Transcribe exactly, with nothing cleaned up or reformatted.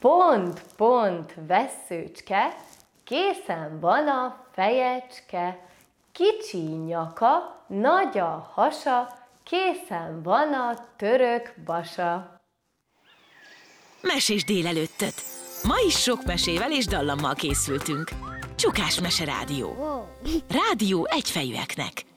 Pont, pont, vesszőcske, készen van a fejecske. Kicsi nyaka, nagy a hasa, készen van a török basa. Mesés délelőttöt! Ma is sok mesével és dallammal készültünk. Csukás Mese Rádió. Rádió egyfejűeknek.